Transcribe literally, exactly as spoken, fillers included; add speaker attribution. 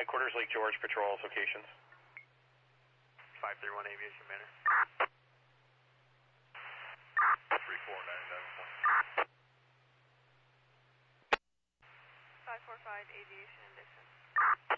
Speaker 1: Headquarters Lake George Patrol locations.
Speaker 2: five three one Aviation Manor. three four nine nine four.
Speaker 3: five four five Aviation Dixon.